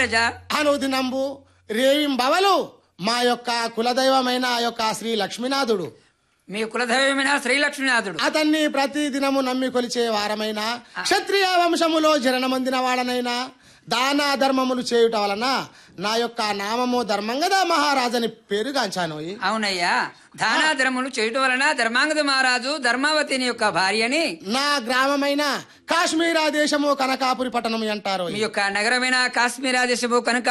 మహారాజా. అనుదినంబు రేవింబవలు మా యొక్క కులదైవమైన ఆ యొక్క శ్రీ లక్ష్మీనాథుడు, మీ కులదైవమైన శ్రీలక్ష్మీనాథుడు, అతన్ని ప్రతి దినము నమ్మి కొలిచే వారమైన క్షత్రియ వంశములో జననమొందిన వాడనైనా దాన ధర్మములు చేయుట వలన నా యొక్క నామము ధర్మంగద మహారాజని పేరుగాంచాను. అవునయ్యా, దానాధర్మములు చేయటం వలన ధర్మాంగద మహారాజు ధర్మావతిని యొక్క భార్యని నా గ్రామమైన కాశ్మీరా దేశము కనకాపురి పట్టణం అంటారు. మీ యొక్క నగరమైన కాశ్మీరా దేశము కనుక